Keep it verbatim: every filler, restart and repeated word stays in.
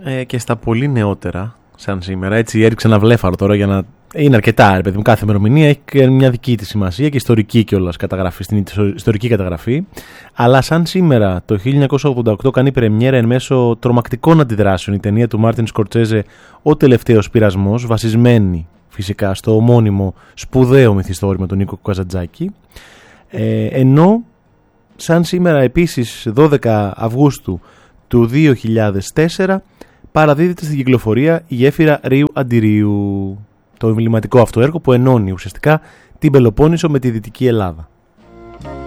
ε, και στα πολύ νεότερα, σαν σήμερα. Έτσι έριξε ένα βλέφαρο τώρα για να. Είναι αρκετά, ρε παιδί μου. Κάθε ημερομηνία έχει και μια δική της σημασία και ιστορική κιόλας καταγραφή, στην ιστορική καταγραφή. Αλλά σαν σήμερα το χίλια εννιακόσια ογδόντα οκτώ κάνει πρεμιέρα εν μέσω τρομακτικών αντιδράσεων η ταινία του Μάρτιν Σκορτσέζε «Ο τελευταίος πειρασμός», βασισμένη φυσικά στο ομώνυμο σπουδαίο μυθιστόρημα του Νίκο Καζαντζάκη. Ε, ενώ σαν σήμερα επίσης δώδεκα Αυγούστου του δύο χιλιάδες τέσσερα παραδίδεται στην κυκλοφορία η γέφυρα Ρίου Αντιρίου, το εμβληματικό αυτό έργο που ενώνει ουσιαστικά την Πελοπόννησο με τη Δυτική Ελλάδα.